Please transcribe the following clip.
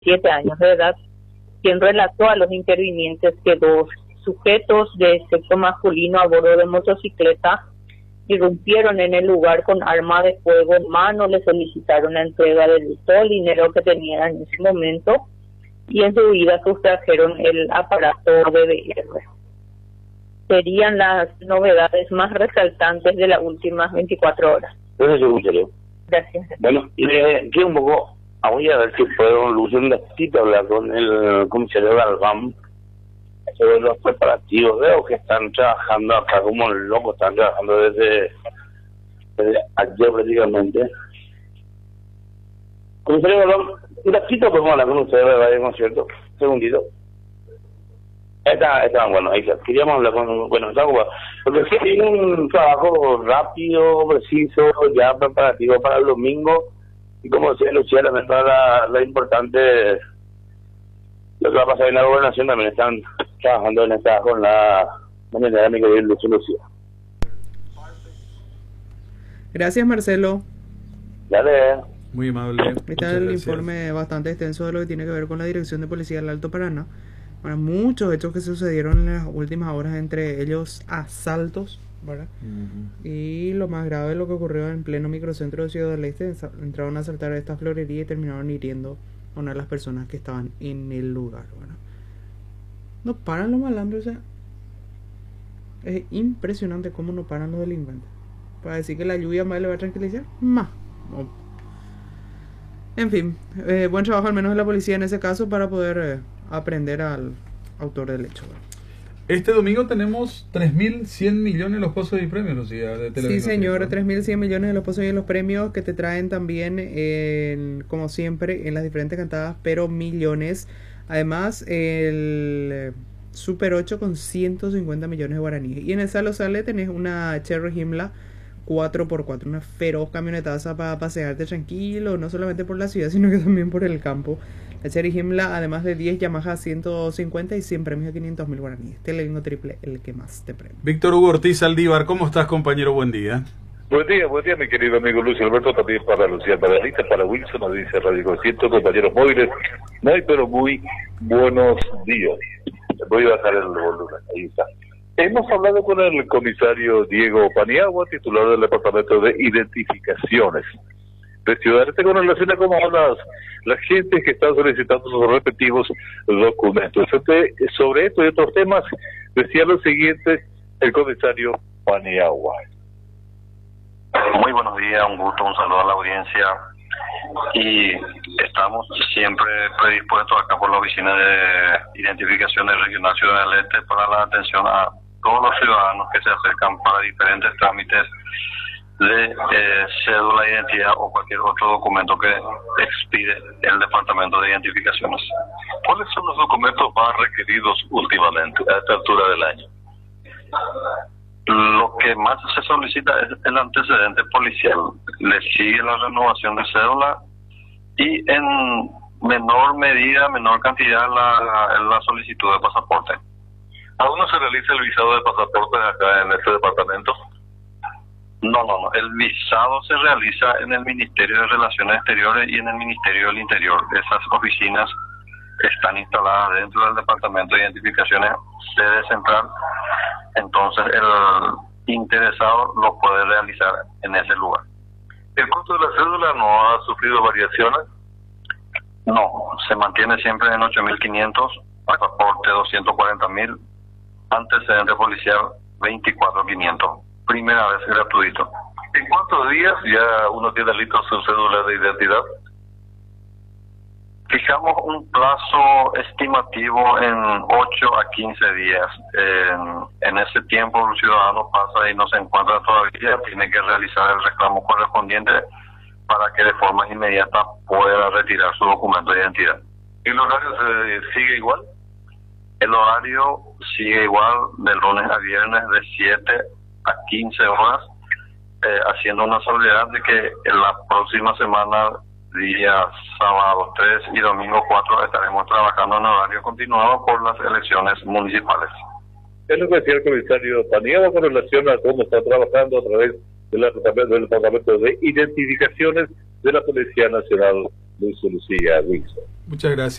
7 años de edad, quien relató a los intervinientes que dos sujetos de sexo masculino a bordo de motocicleta irrumpieron en el lugar con arma de fuego en mano, le solicitaron la entrega de todo el dinero que tenían en ese momento y en su vida sustrajeron el aparato de VR. Serían las novedades más resaltantes de las últimas 24 horas. Eso es mucho. Gracias. Bueno, y le quiero un poco, voy a ver si puedo un ratito hablar con el comisario Galván sobre los preparativos. Veo que están trabajando acá como locos, están trabajando desde ayer prácticamente. Comisario Galván, un ratito podemos hablar con ustedes, ¿verdad? ¿No es cierto? Un segundito. Está bueno, ahí está. Queríamos hablar con... Bueno, está bueno. Porque sí hay un trabajo rápido, preciso, ya preparativo para el domingo. Y como decía Lucía, también para la importante... Lo que va a pasar en la gobernación, también están trabajando en esta con la mañana de mi querido Lucía. Gracias, Marcelo. Dale. Muy amable. Está el informe bastante extenso de lo que tiene que ver con la Dirección de Policía del Alto Paraná. Bueno, muchos hechos que sucedieron en las últimas horas, entre ellos asaltos, ¿verdad? Y lo más grave, lo que ocurrió en pleno microcentro de Ciudad del Este, entraron a asaltar a esta florería y terminaron hiriendo a una de las personas que estaban en el lugar, ¿verdad? No paran los malandros, o sea, es impresionante cómo no paran los delincuentes. Para decir que la lluvia más le va a tranquilizar, más. No. En fin, buen trabajo al menos de la policía en ese caso para poder aprender al autor del hecho. Este domingo tenemos 3.100 millones en los pozos y premios, Lucía. Sí, señor, 3.100 millones en los pozos y en los premios que te traen también, como siempre, en las diferentes cantadas, pero millones. Además, el Super 8 con 150 millones de guaraníes. Y en el Salo Sale tenés una Cherry Himla 4x4, una feroz camionetaza para pasearte tranquilo, no solamente por la ciudad, sino que también por el campo. La Cherry Himla, además de 10 Yamaha 150 y 100 premios de 500.000 guaraníes. Telelingo triple, el que más te premia. Víctor Hugo Ortiz Aldívar, ¿cómo estás, compañero? Buen día. Buen día, mi querido amigo Lucio Alberto, también para Lucía Margarita, para Wilson, nos dice Radio Concierto, compañeros móviles. No hay, pero muy buenos días. Voy a bajar el volumen, ahí está. Hemos hablado con el comisario Diego Paniagua, titular del Departamento de Identificaciones de Ciudad Este, con relación a cómo las gentes que están solicitando sus respectivos documentos. Sobre esto y otros temas, decía lo siguiente el comisario Paniagua. Muy buenos días, un gusto, un saludo a la audiencia. Y estamos siempre predispuestos acá por la Oficina de Identificaciones Regional Ciudad del Este para la atención a todos los ciudadanos que se acercan para diferentes trámites de cédula de identidad o cualquier otro documento que expide el Departamento de Identificaciones. ¿Cuáles son los documentos más requeridos últimamente a esta altura del año? Lo que más se solicita es el antecedente policial. Le sigue la renovación de cédula y en menor medida, menor cantidad la solicitud de pasaporte. ¿Aún no se realiza el visado de pasaportes acá en este departamento? No. El visado se realiza en el Ministerio de Relaciones Exteriores y en el Ministerio del Interior. Esas oficinas están instaladas dentro del Departamento de Identificaciones, sede central. Entonces el interesado lo puede realizar en ese lugar. ¿El costo de la cédula no ha sufrido variaciones? No, se mantiene siempre en 8.500, pasaporte 240.000, antecedente policial 24.500, primera vez gratuito. ¿En cuántos días ya uno tiene listo su cédula de identidad? Fijamos un plazo estimativo en 8 a 15 días. En ese tiempo el ciudadano pasa y no se encuentra todavía, tiene que realizar el reclamo correspondiente para que de forma inmediata pueda retirar su documento de identidad. ¿El horario sigue igual? El horario sigue igual de lunes a viernes de 7 a 15 horas, haciendo una salvedad de que en la próxima semana, día sábado 3 y domingo 4, estaremos trabajando en horario continuado por las elecciones municipales. Es lo que decía el comisario Paniagua con relación a cómo está trabajando a través del Departamento de Identificaciones de la Policía Nacional Lucio Lucía, Wilson. Muchas gracias.